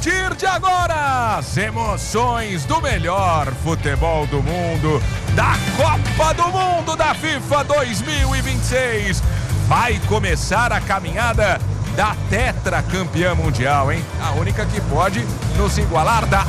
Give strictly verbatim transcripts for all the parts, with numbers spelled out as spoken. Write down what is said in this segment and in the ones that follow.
partir de agora, as emoções do melhor futebol do mundo, da Copa do Mundo da FIFA dois mil e vinte e seis. Vai começar a caminhada da tetracampeã mundial, hein? A única que pode nos igualar, da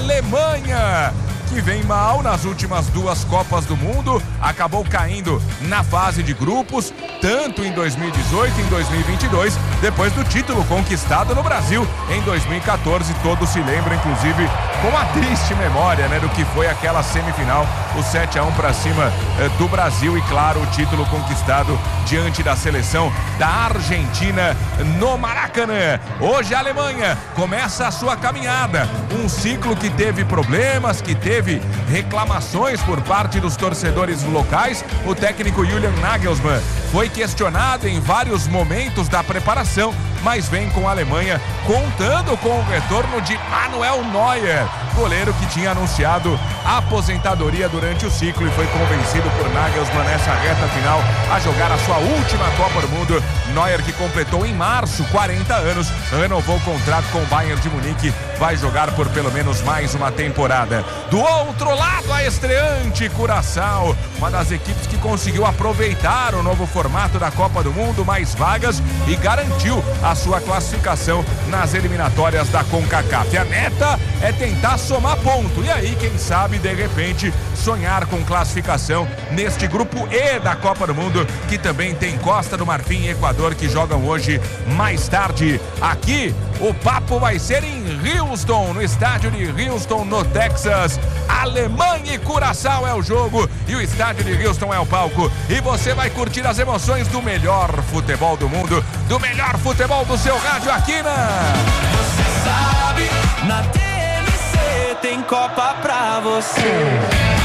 Alemanha, que vem mal nas últimas duas Copas do Mundo, acabou caindo na fase de grupos, tanto em dois mil e dezoito e em dois mil e vinte e dois, depois do título conquistado no Brasil em dois mil e quatorze. Todos se lembram, inclusive, com a triste memória, né, do que foi aquela semifinal, o sete a um para cima eh, do Brasil, e claro, o título conquistado diante da seleção da Argentina no Maracanã. Hoje a Alemanha começa a sua caminhada, um ciclo que teve problemas, que teve reclamações por parte dos torcedores locais. O técnico Julian Nagelsmann foi questionado em vários momentos da preparação, mas vem com a Alemanha contando com o retorno de Manuel Neuer, goleiro que tinha anunciado a aposentadoria durante o ciclo e foi convencido por Nagelsmann nessa reta final a jogar a sua última Copa do Mundo. Neuer, que completou em março quarenta anos, renovou o contrato com o Bayern de Munique, vai jogar por pelo menos mais uma temporada. Do outro lado, a estreante Curaçao, uma das equipes que conseguiu aproveitar o novo formato da Copa do Mundo, mais vagas, e garantiu a sua classificação nas eliminatórias da CONCACAF. A meta é tentar somar ponto e aí, quem sabe, de repente, sonhar com classificação neste grupo E da Copa do Mundo, que também tem Costa do Marfim e Equador, que jogam hoje mais tarde. Aqui, o papo vai ser em Houston, no estádio de Houston, no Texas. Alemanha e Curaçao é o jogo e o estádio de Houston é o palco. E você vai curtir as emoções do melhor futebol do mundo, do melhor futebol do seu rádio aqui na... Você sabe, na T N C tem Copa pra você.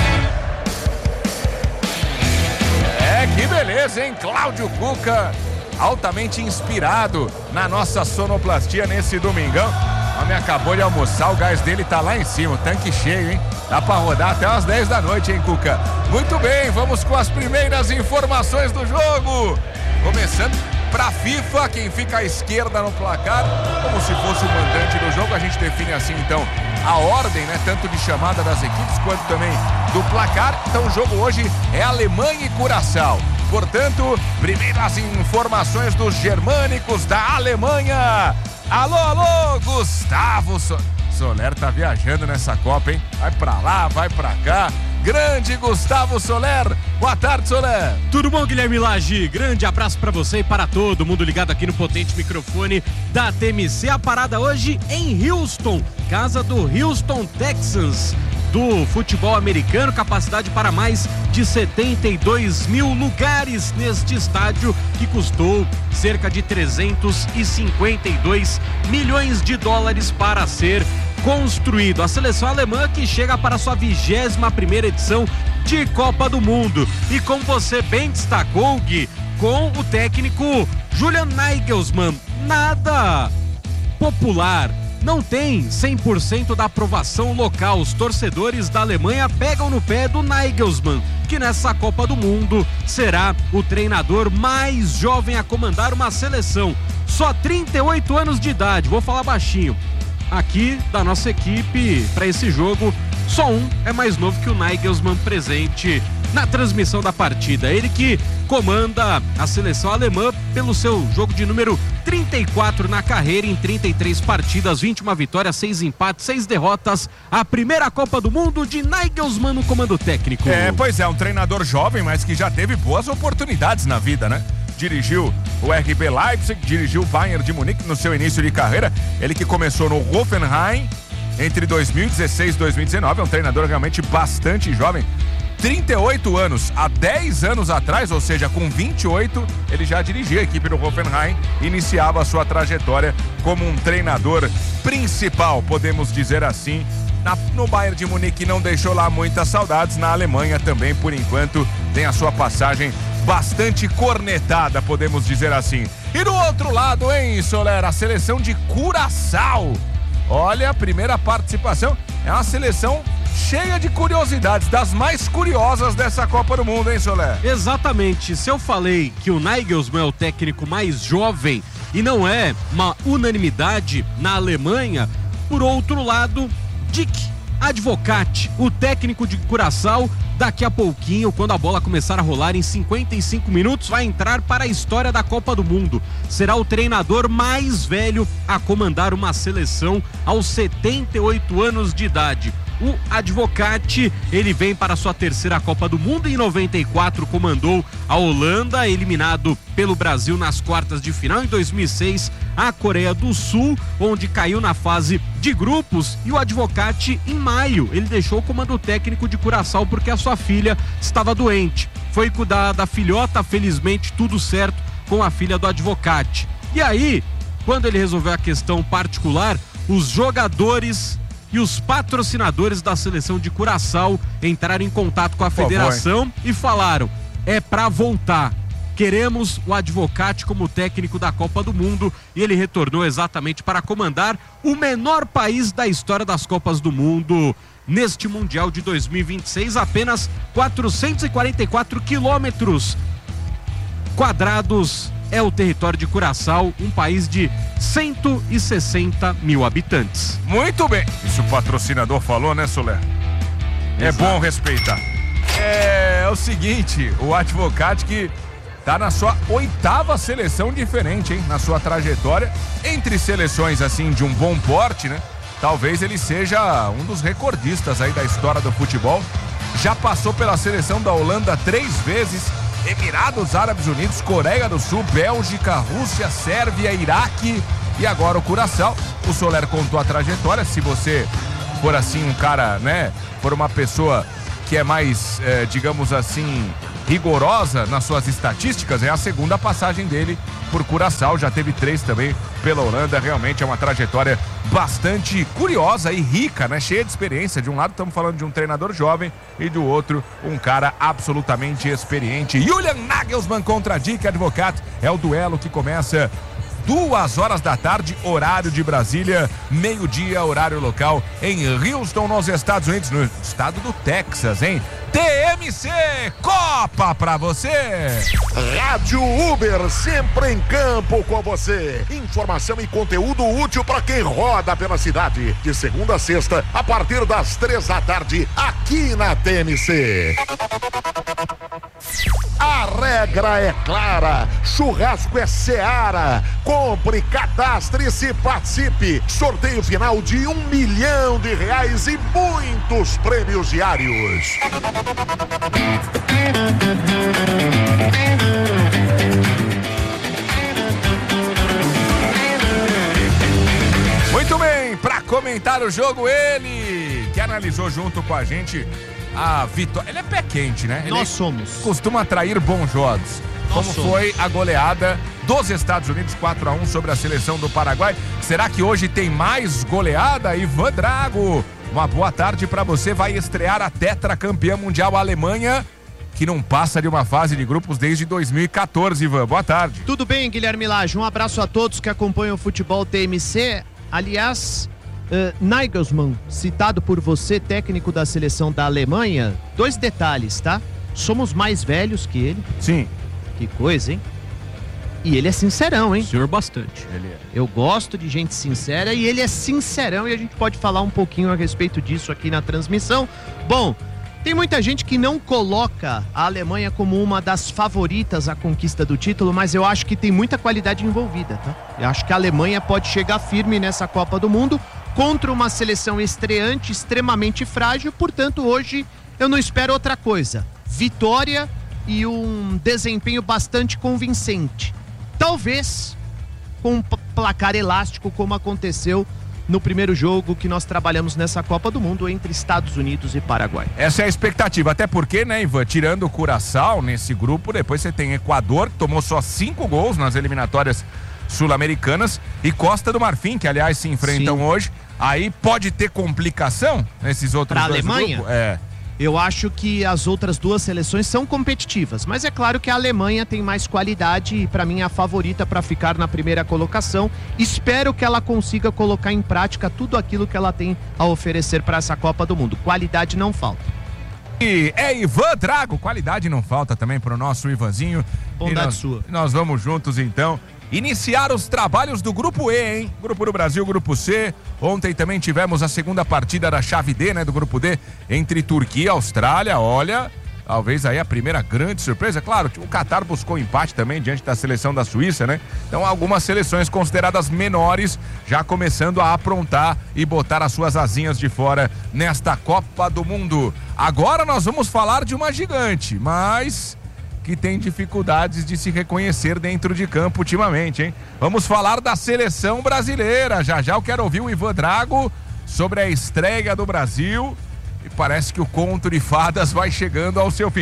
É, que beleza, hein? Cláudio Cuca, altamente inspirado na nossa sonoplastia nesse domingão. O homem acabou de almoçar, o gás dele tá lá em cima, o tanque cheio, hein? Dá pra rodar até umas dez da noite, hein, Cuca? Muito bem, vamos com as primeiras informações do jogo. Começando pra FIFA, quem fica à esquerda no placar, como se fosse o mandante do jogo. A gente define assim, então, a ordem, né? Tanto de chamada das equipes, quanto também do placar. Então o jogo hoje é Alemanha e Curaçao. Portanto, primeiras informações dos germânicos da Alemanha. Alô, alô, Gustavo so... Soler tá viajando nessa Copa, hein? Vai pra lá, vai pra cá. Grande Gustavo Soler. Boa tarde, Soler. Tudo bom, Guilherme Lage? Grande abraço pra você e para todo mundo ligado aqui no potente microfone da T M C. A parada hoje em Houston, casa do Houston Texans, do futebol americano, capacidade para mais de setenta e dois mil lugares neste estádio, que custou cerca de trezentos e cinquenta e dois milhões de dólares para ser construído. A seleção alemã que chega para sua vigésima primeira edição de Copa do Mundo. E como você bem destacou, Gui, com o técnico Julian Nagelsmann, nada popular. Não tem cem por cento da aprovação local. Os torcedores da Alemanha pegam no pé do Nagelsmann, que nessa Copa do Mundo será o treinador mais jovem a comandar uma seleção. Só trinta e oito anos de idade, vou falar baixinho. Aqui da nossa equipe, para esse jogo, só um é mais novo que o Nagelsmann presente na transmissão da partida. Ele que comanda a seleção alemã pelo seu jogo de número trinta e quatro na carreira, em trinta e três partidas, vinte e uma vitórias, seis empates, seis derrotas. A primeira Copa do Mundo de Nagelsmann no comando técnico. É, pois é, um treinador jovem, mas que já teve boas oportunidades na vida, né? Dirigiu o R B Leipzig, dirigiu o Bayern de Munique no seu início de carreira. Ele que começou no Hoffenheim entre dois mil e dezesseis e dois mil e dezenove, é um treinador realmente bastante jovem. trinta e oito anos, há dez anos atrás, ou seja, com vinte e oito, ele já dirigia a equipe do Hoffenheim, iniciava a sua trajetória como um treinador principal, podemos dizer assim. Na, no Bayern de Munique não deixou lá muitas saudades, na Alemanha também, por enquanto, tem a sua passagem bastante cornetada, podemos dizer assim. E do outro lado, hein, Soler, a seleção de Curaçao. Olha, a primeira participação é uma seleção cheia de curiosidades, das mais curiosas dessa Copa do Mundo, hein, Soler? Exatamente. Se eu falei que o Nagelsmann é o técnico mais jovem e não é uma unanimidade na Alemanha, Por outro lado, Dick Advocaat, o técnico de Curaçao, daqui a pouquinho, quando a bola começar a rolar em cinquenta e cinco minutos, vai entrar para a história da Copa do Mundo. Será o treinador mais velho a comandar uma seleção aos setenta e oito anos de idade. O Advocaat, ele vem para sua terceira Copa do Mundo. Em noventa e quatro comandou a Holanda, eliminado pelo Brasil nas quartas de final. Em dois mil e seis, a Coreia do Sul, onde caiu na fase de grupos. E o Advocaat, em maio, ele deixou o comando técnico de Curaçao porque a sua filha estava doente. Foi cuidar da filhota, felizmente tudo certo com a filha do Advocaat. E aí, quando ele resolveu a questão particular, os jogadores e os patrocinadores da seleção de Curaçao entraram em contato com a federação e falaram: é pra voltar. Queremos o Advocaat como técnico da Copa do Mundo. E ele retornou exatamente para comandar o menor país da história das Copas do Mundo. Neste Mundial de dois mil e vinte e seis, apenas quatrocentos e quarenta e quatro quilômetros quadrados é o território de Curaçao, um país de cento e sessenta mil habitantes. Muito bem. Isso o patrocinador falou, né, Soler? É Exato. bom respeitar. É, é o seguinte, o Advocaat que tá na sua oitava seleção diferente, hein? Na sua trajetória. Entre seleções, assim, de um bom porte, né? Talvez ele seja um dos recordistas aí da história do futebol. Já passou pela seleção da Holanda três vezes. Emirados Árabes Unidos, Coreia do Sul, Bélgica, Rússia, Sérvia, Iraque e agora o Curaçao. O Soler contou a trajetória. Se você for assim um cara, né, for uma pessoa que é mais, é, digamos assim, rigorosa nas suas estatísticas, é a segunda passagem dele por Curaçao. Já teve três também pela Holanda. Realmente é uma trajetória bastante curiosa e rica, né? Cheia de experiência. De um lado estamos falando de um treinador jovem e do outro um cara absolutamente experiente. Julian Nagelsmann contra Dick Advocaat é o duelo que começa duas horas da tarde, horário de Brasília, meio-dia, horário local em Houston, nos Estados Unidos, no estado do Texas, hein? T M C Copa pra você! Rádio Uber, sempre em campo com você. Informação e conteúdo útil para quem roda pela cidade. De segunda a sexta, a partir das três da tarde, aqui na T M C. A regra é clara, churrasco é Seara. Compre, cadastre-se, participe. Sorteio final de um milhão de reais e muitos prêmios diários. Muito bem, para comentar o jogo, ele que analisou junto com a gente a vitória. Ele é pé quente, né? Ele Nós somos. Costuma atrair bons jogos. Nós Como somos. foi a goleada dos Estados Unidos quatro a um sobre a seleção do Paraguai. Será que hoje tem mais goleada? Ivan Drago, uma boa tarde para você. Vai estrear a tetracampeã mundial Alemanha, que não passa de uma fase de grupos desde dois mil e quatorze, Ivan. Boa tarde. Tudo bem, Guilherme Lage? Um abraço a todos que acompanham o futebol T M C. Aliás, uh, Nagelsmann, citado por você, técnico da seleção da Alemanha, dois detalhes, tá? Somos mais velhos que ele. Sim. Que coisa, hein? E ele é sincerão, hein? Senhor bastante. Ele é. Eu gosto de gente sincera e ele é sincerão e a gente pode falar um pouquinho a respeito disso aqui na transmissão. Bom, tem muita gente que não coloca a Alemanha como uma das favoritas à conquista do título, mas eu acho que tem muita qualidade envolvida, tá? Eu acho que a Alemanha pode chegar firme nessa Copa do Mundo contra uma seleção estreante extremamente frágil, portanto hoje eu não espero outra coisa. Vitória e um desempenho bastante convincente. Talvez com um placar elástico, como aconteceu no primeiro jogo que nós trabalhamos nessa Copa do Mundo entre Estados Unidos e Paraguai. Essa é a expectativa, até porque, né, Ivan, tirando o Curaçao nesse grupo, depois você tem Equador, que tomou só cinco gols nas eliminatórias sul-americanas, e Costa do Marfim, que aliás se enfrentam Sim. hoje. Aí pode ter complicação nesses outros Pra dois Alemanha? grupos? É. Eu acho que as outras duas seleções são competitivas, mas é claro que a Alemanha tem mais qualidade e para mim é a favorita para ficar na primeira colocação. Espero que ela consiga colocar em prática tudo aquilo que ela tem a oferecer para essa Copa do Mundo. Qualidade não falta. E é Ivan Drago, qualidade não falta também pro nosso Ivanzinho. Bondade nós, sua. Nós vamos juntos então iniciar os trabalhos do Grupo E, hein? Grupo do Brasil, Grupo C. Ontem também tivemos a segunda partida da chave D, né, do Grupo D, entre Turquia e Austrália. Olha, talvez aí a primeira grande surpresa. Claro, o Catar buscou empate também diante da seleção da Suíça, né? Então algumas seleções consideradas menores já começando a aprontar e botar as suas asinhas de fora nesta Copa do Mundo. Agora nós vamos falar de uma gigante, mas que tem dificuldades de se reconhecer dentro de campo ultimamente, hein? Vamos falar da seleção brasileira. Já já eu quero ouvir o Ivan Drago sobre a estreia do Brasil. E parece que o conto de fadas vai chegando ao seu fim.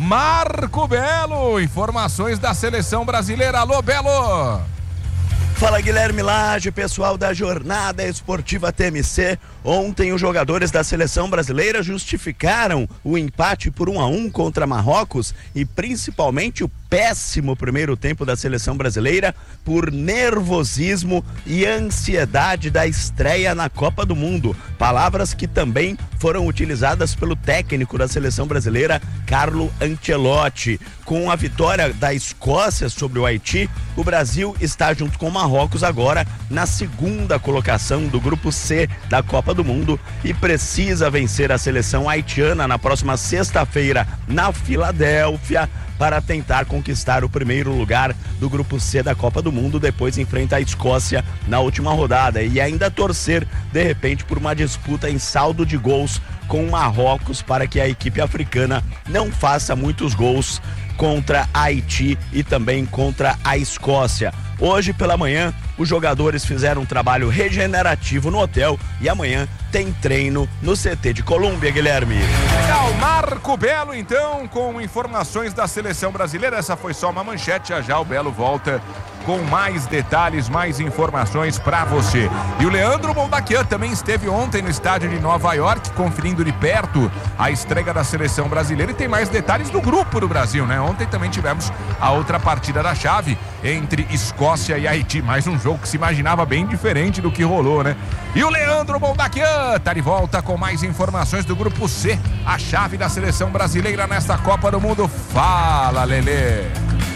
Marco Belo, informações da seleção brasileira. Alô, Belo! Fala, Guilherme Lage, pessoal da Jornada Esportiva T M C. Ontem os jogadores da seleção brasileira justificaram o empate por um a um contra Marrocos e principalmente o péssimo primeiro tempo da seleção brasileira por nervosismo e ansiedade da estreia na Copa do Mundo. Palavras que também foram utilizadas pelo técnico da seleção brasileira, Carlo Ancelotti. Com a vitória da Escócia sobre o Haiti, o Brasil está junto com o Marrocos agora na segunda colocação do Grupo C da Copa do Mundo e precisa vencer a seleção haitiana na próxima sexta-feira na Filadélfia para tentar conquistar o primeiro lugar do Grupo C da Copa do Mundo. Depois enfrenta a Escócia na última rodada e ainda torcer de repente por uma disputa em saldo de gols com o Marrocos para que a equipe africana não faça muitos gols contra a Haiti e também contra a Escócia. Hoje pela manhã, os jogadores fizeram um trabalho regenerativo no hotel e amanhã tem treino no C T de Colômbia, Guilherme. Legal, Marco Belo então com informações da seleção brasileira. Essa foi só uma manchete, já já o Belo volta com mais detalhes, mais informações pra você. E o Leandro Moldaquian também esteve ontem no estádio de Nova York, conferindo de perto a estreia da seleção brasileira e tem mais detalhes do grupo do Brasil, né? Ontem também tivemos a outra partida da chave entre Escócia e Haiti, mais um jogo que se imaginava bem diferente do que rolou, né? E o Leandro Moldaquian tá de volta com mais informações do grupo C, a chave da seleção brasileira nesta Copa do Mundo. Fala, Lelê!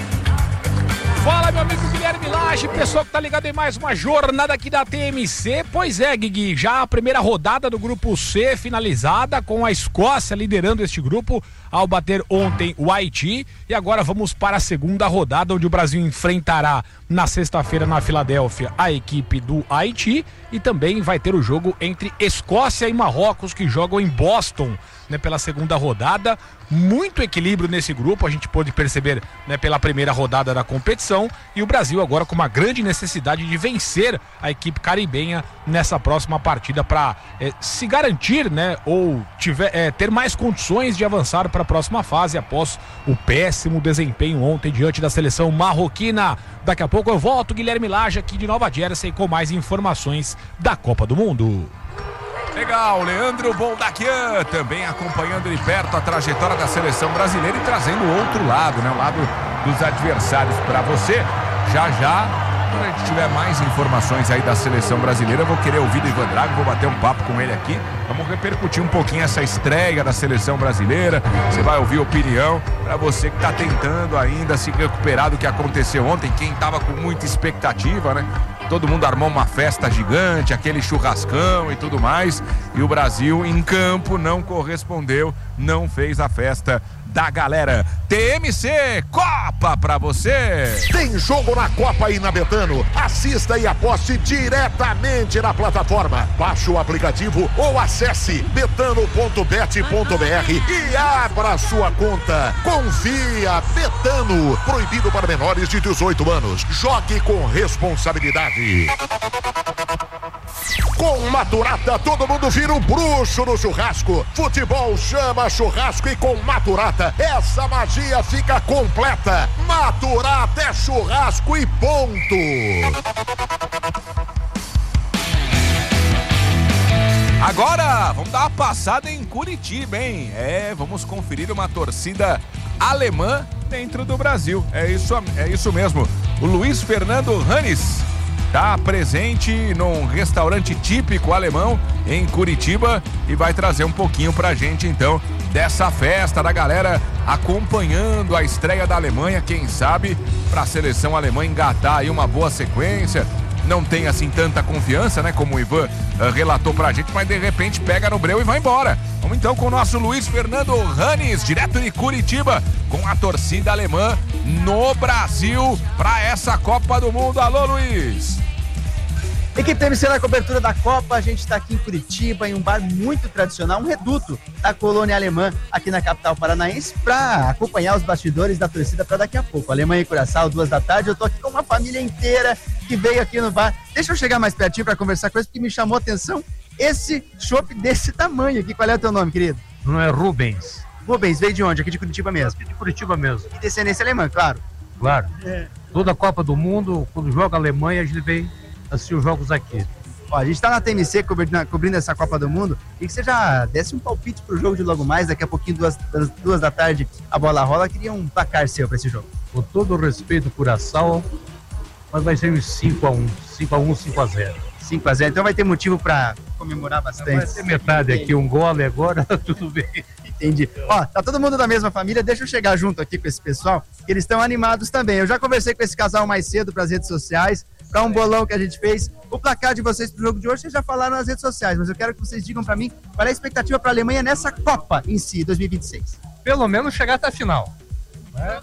Fala, meu amigo Guilherme Lage, pessoal que tá ligado em mais uma jornada aqui da T M C. Pois é, Guigui, já a primeira rodada do grupo C finalizada, com a Escócia liderando este grupo ao bater ontem o Haiti. E agora vamos para a segunda rodada, onde o Brasil enfrentará na sexta-feira na Filadélfia a equipe do Haiti e também vai ter o jogo entre Escócia e Marrocos, que jogam em Boston, né, pela segunda rodada. Muito equilíbrio nesse grupo, a gente pôde perceber, né, pela primeira rodada da competição, e o Brasil agora com uma grande necessidade de vencer a equipe caribenha nessa próxima partida para é, se garantir, né, ou tiver, é, ter mais condições de avançar para a próxima fase após o péssimo desempenho ontem diante da seleção marroquina. Daqui a pouco eu volto, Guilherme Lage, aqui de Nova Jersey, com mais informações da Copa do Mundo. Legal, Leandro Moldaquian também acompanhando de perto a trajetória da seleção brasileira e trazendo o outro lado, né? O lado dos adversários para você. Já já, quando a gente tiver mais informações aí da seleção brasileira, eu vou querer ouvir do Ivan Drago, vou bater um papo com ele aqui. Vamos repercutir um pouquinho essa estreia da seleção brasileira. Você vai ouvir opinião para você que tá tentando ainda se recuperar do que aconteceu ontem, quem tava com muita expectativa, né? Todo mundo armou uma festa gigante, aquele churrascão e tudo mais, e o Brasil em campo não correspondeu, não fez a festa da galera. T M C Copa pra você. Tem jogo na Copa aí na Betano. Assista e aposte diretamente na plataforma. Baixe o aplicativo ou acesse betano ponto bet ponto br e abra sua conta. Confia, Betano. Proibido para menores de dezoito anos. Jogue com responsabilidade. Com Maturata, todo mundo vira um bruxo no churrasco. Futebol chama churrasco e com Maturata, essa magia fica completa. Maturata é churrasco e ponto. Agora, vamos dar uma passada em Curitiba, hein? É, vamos conferir uma torcida alemã dentro do Brasil. É isso, é isso mesmo. O Luiz Fernando Hannes está presente num restaurante típico alemão em Curitiba e vai trazer um pouquinho pra gente, então, dessa festa da galera acompanhando a estreia da Alemanha, quem sabe, pra seleção alemã engatar aí uma boa sequência. Não tem assim tanta confiança, né, como o Ivan uh, relatou pra gente, mas de repente pega no breu e vai embora. Vamos então com o nosso Luiz Fernando Ranes, direto de Curitiba, com a torcida alemã no Brasil pra essa Copa do Mundo. Alô, Luiz! Equipe T M C na cobertura da Copa, a gente está aqui em Curitiba, em um bar muito tradicional, um reduto da colônia alemã aqui na capital paranaense, para acompanhar os bastidores da torcida para daqui a pouco. Alemanha e Curaçao, duas da tarde, eu tô aqui com uma família inteira que veio aqui no bar. Deixa eu chegar mais pertinho para conversar com eles, porque me chamou a atenção esse chopp desse tamanho aqui. Qual é o teu nome, querido? Não é Rubens. Rubens, veio de onde? Aqui de Curitiba mesmo? Aqui de Curitiba mesmo. E descendência alemã, claro. Claro. É. Toda a Copa do Mundo, quando joga a Alemanha, a gente vem assistir os jogos aqui. Ó, a gente tá na T M C cobrindo, cobrindo essa Copa do Mundo, e que você já desse um palpite pro jogo de logo mais, daqui a pouquinho, duas, duas da tarde, a bola rola. Queria um placar seu pra esse jogo. Com todo o respeito, Curaçao, mas vai ser uns cinco a um, cinco a um, cinco a zero. cinco a zero, então vai ter motivo pra comemorar bastante. Vai ter metade aqui, um gole agora, tudo bem. Entendi. Ó, tá todo mundo da mesma família, deixa eu chegar junto aqui com esse pessoal, que eles estão animados também. Eu já conversei com esse casal mais cedo pras redes sociais, para um bolão que a gente fez. O placar de vocês pro jogo de hoje, vocês já falaram nas redes sociais, mas eu quero que vocês digam para mim qual é a expectativa para a Alemanha nessa Copa em si, dois mil e vinte e seis. Pelo menos chegar até a final. É.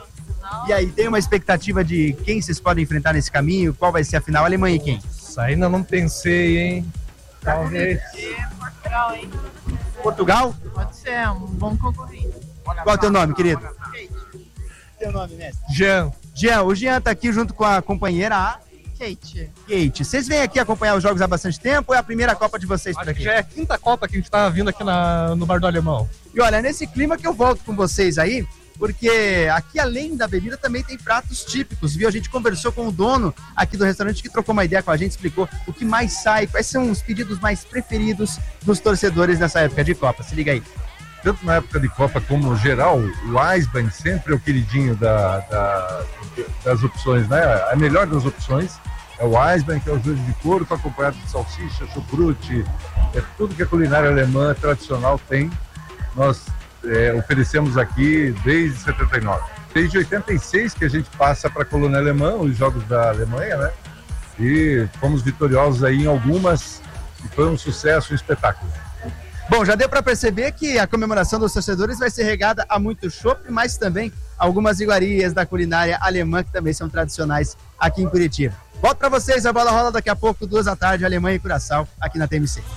E aí, tem uma expectativa de quem vocês podem enfrentar nesse caminho? Qual vai ser a final? Alemanha e quem? Isso ainda não pensei, hein? Talvez. Portugal, hein? Portugal? Pode ser, um bom concorrente. Qual é o teu nome, querido? Kate. Teu nome, mestre? Jean. Jean, o Jean tá aqui junto com a companheira, a Kate. Kate, vocês vêm aqui acompanhar os jogos há bastante tempo ou é a primeira Copa de vocês por aqui? Já é a quinta Copa que a gente tá vindo aqui na, no Bar do Alemão. E olha, nesse clima que eu volto com vocês aí, porque aqui além da bebida também tem pratos típicos, viu? A gente conversou com o dono aqui do restaurante que trocou uma ideia com a gente, explicou o que mais sai, quais são os pedidos mais preferidos dos torcedores nessa época de Copa. Se liga aí. Tanto na época de Copa como no geral, o Eisbein sempre é o queridinho da, da, das opções, né? A melhor das opções é o Eisbein, que é o joelho de porco, acompanhado de salsicha, chucrute, é tudo que a culinária alemã tradicional tem. Nós é, oferecemos aqui desde setenta e nove. Desde oitenta e seis que a gente passa para a colônia alemã, os jogos da Alemanha, né? E fomos vitoriosos aí em algumas e foi um sucesso, um espetáculo. Bom, já deu para perceber que a comemoração dos torcedores vai ser regada a muito chopp, mas também algumas iguarias da culinária alemã que também são tradicionais aqui em Curitiba. Volto para vocês, a bola rola daqui a pouco, duas da tarde, Alemanha e Curaçao, aqui na T M C.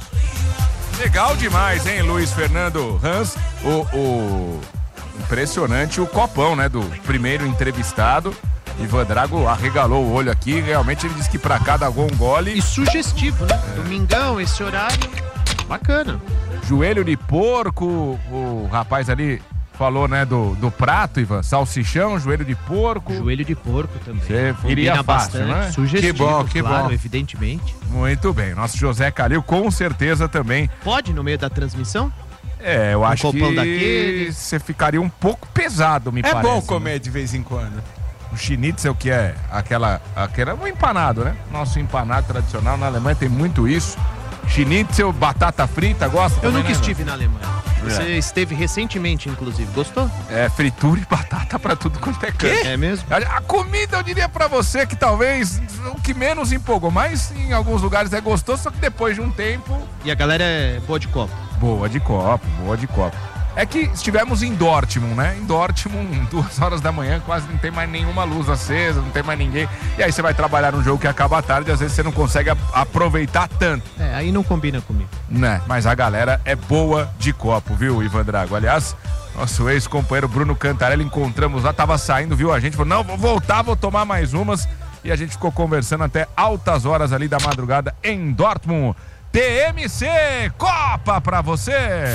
Legal demais, hein, Luiz Fernando Hans? O, o... Impressionante o copão, né, do primeiro entrevistado. Ivan Drago arregalou o olho aqui, realmente ele disse que pra cada gol um gole. E sugestivo, né? É. Domingão, esse horário, bacana. Joelho de porco, o rapaz ali falou, né, do, do prato, Ivan, salsichão, joelho de porco. Joelho de porco também. Você iria fácil, né? Sugestivo, que bom, que claro, bom. Evidentemente. Muito bem, nosso José Calil com certeza também. Pode no meio da transmissão? É, eu um acho que daquele. você ficaria um pouco pesado, me é parece. É bom comer né? de vez em quando. O schnitzel, que é aquela, aquela, um empanado, né? Nosso empanado tradicional, na Alemanha tem muito isso. Schnitzel, batata frita, gosta? Eu também, nunca né, estive na Alemanha. Você é. esteve recentemente, inclusive. Gostou? É, fritura e batata pra tudo quanto é canto. É mesmo? A, a comida, eu diria pra você que talvez o que menos empolgou, mas em alguns lugares é gostoso, só que depois de um tempo... E a galera é boa de copo? Boa de copo, boa de copo. É que estivemos em Dortmund, né? Em Dortmund, duas horas da manhã, quase não tem mais nenhuma luz acesa, não tem mais ninguém. E aí você vai trabalhar num jogo que acaba tarde, às vezes você não consegue a- aproveitar tanto. É, aí não combina comigo. Né? Mas a galera é boa de copo, viu, Ivan Drago? Aliás, nosso ex-companheiro Bruno Cantarelli, encontramos lá, tava saindo, viu a gente, falou, não, vou voltar, vou tomar mais umas. E a gente ficou conversando até altas horas ali da madrugada em Dortmund. T M C, Copa pra você!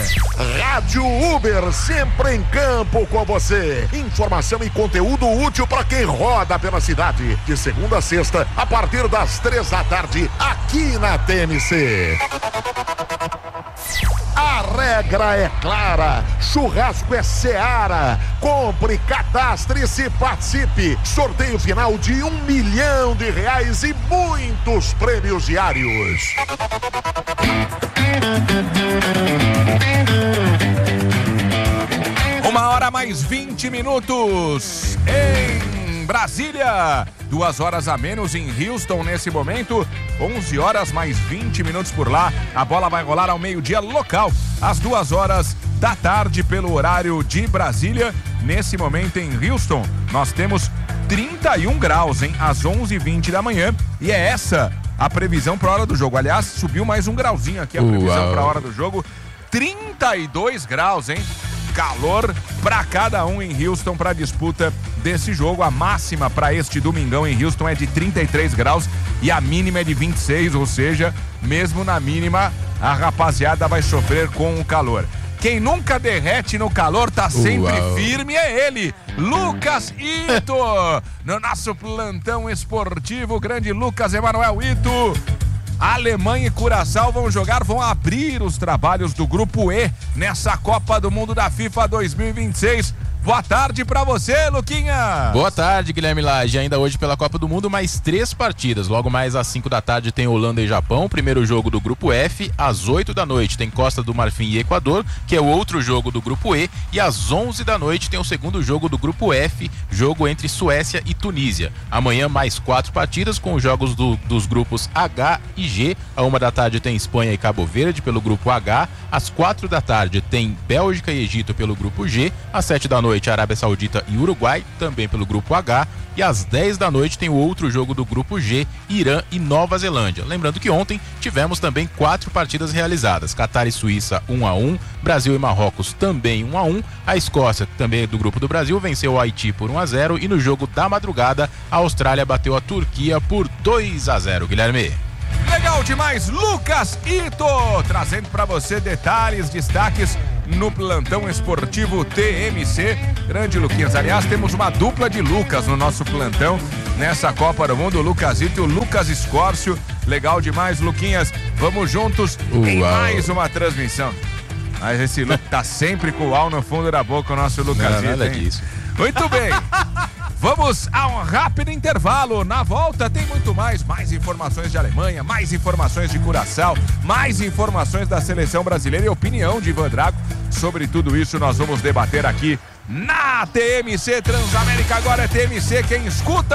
Rádio Uber, sempre em campo com você. Informação e conteúdo útil para quem roda pela cidade. De segunda a sexta, a partir das três da tarde, aqui na T M C. A regra é clara. Churrasco é Seara. Compre, cadastre-se, participe. Sorteio final de um milhão de reais e muitos prêmios diários. Uma hora mais vinte minutos em Brasília. Duas horas a menos em Houston nesse momento. onze horas mais vinte minutos por lá. A bola vai rolar ao meio-dia local, às duas horas da tarde, pelo horário de Brasília. Nesse momento em Houston, nós temos trinta e um graus, hein? Às onze e vinte da manhã. E é essa a previsão para a hora do jogo. Aliás, subiu mais um grauzinho aqui a previsão para a hora do jogo. trinta e dois graus, hein? Calor para cada um em Houston para a disputa desse jogo. A máxima para este domingão em Houston é de trinta e três graus e a mínima é de vinte e seis, ou seja, mesmo na mínima, a rapaziada vai sofrer com o calor. Quem nunca derrete no calor tá sempre Uau. firme é ele, Lucas Ito, no nosso plantão esportivo, grande Lucas Emanuel Ito. Alemanha e Curaçao vão jogar, vão abrir os trabalhos do Grupo E nessa Copa do Mundo da FIFA dois mil e vinte e seis. Boa tarde pra você, Luquinha. Boa tarde, Guilherme Lage. Ainda hoje pela Copa do Mundo, mais três partidas. Logo mais às cinco da tarde tem Holanda e Japão, primeiro jogo do Grupo F. Às oito da noite tem Costa do Marfim e Equador, que é o outro jogo do Grupo E. E às onze da noite tem o segundo jogo do Grupo F, jogo entre Suécia e Tunísia. Amanhã mais quatro partidas com os jogos do, dos grupos H e G. À uma da tarde tem Espanha e Cabo Verde pelo Grupo H. Às quatro da tarde tem Bélgica e Egito pelo Grupo G. Às sete da noite Arábia Saudita e Uruguai, também pelo Grupo H. E às dez da noite tem o outro jogo do Grupo G, Irã e Nova Zelândia. Lembrando que ontem tivemos também quatro partidas realizadas. Catar e Suíça um a um, Brasil e Marrocos também um a um. A Escócia, também do grupo do Brasil, venceu o Haiti por um a zero. E no jogo da madrugada, a Austrália bateu a Turquia por dois a zero. Guilherme. Legal demais, Lucas Ito, trazendo para você detalhes, destaques no plantão esportivo T M C. Grande Luquinhas, aliás, temos uma dupla de Lucas no nosso plantão nessa Copa do Mundo, o Lucas Ito e o Lucas Escórcio. Legal demais, Luquinhas, vamos juntos Uau. em mais uma transmissão. Mas esse Lucas tá sempre com o uau no fundo da boca, o nosso Lucas Não, Ito, nada hein? disso. Muito bem. Vamos a um rápido intervalo. Na volta tem muito mais. Mais informações de Alemanha, mais informações de Curaçao, mais informações da seleção brasileira e opinião de Ivan Drago. Sobre tudo isso nós vamos debater aqui na T M C Transamérica. Agora é T M C quem escuta.